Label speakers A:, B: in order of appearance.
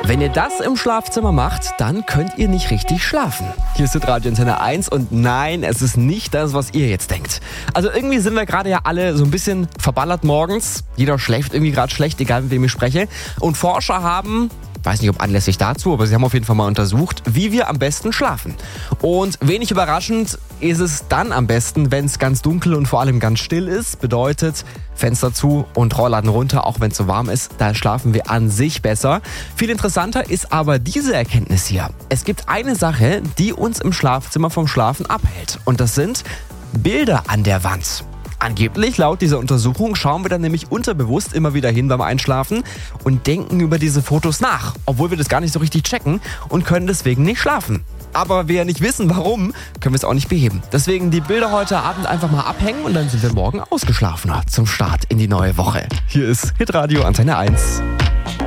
A: Wenn ihr das im Schlafzimmer macht, dann könnt ihr nicht richtig schlafen. Hier ist Radio Antenne 1 und nein, es ist nicht das, was ihr jetzt denkt. Also irgendwie sind wir gerade ja alle so ein bisschen verballert morgens. Jeder schläft irgendwie gerade schlecht, egal mit wem ich spreche. Und Forscher haben, weiß nicht ob anlässlich dazu, aber sie haben auf jeden Fall mal untersucht, wie wir am besten schlafen. Und wenig überraschend ist es dann am besten, wenn es ganz dunkel und vor allem ganz still ist. Bedeutet, Fenster zu und Rollladen runter, auch wenn es so warm ist. Da schlafen wir an sich besser. Viel interessanter ist aber diese Erkenntnis hier. Es gibt eine Sache, die uns im Schlafzimmer vom Schlafen abhält. Und das sind Bilder an der Wand. Angeblich, laut dieser Untersuchung, schauen wir dann nämlich unterbewusst immer wieder hin beim Einschlafen und denken über diese Fotos nach, obwohl wir das gar nicht so richtig checken und können deswegen nicht schlafen. Aber wir ja nicht wissen, warum, können wir es auch nicht beheben. Deswegen die Bilder heute Abend einfach mal abhängen und dann sind wir morgen ausgeschlafener zum Start in die neue Woche. Hier ist Hitradio Antenne 1.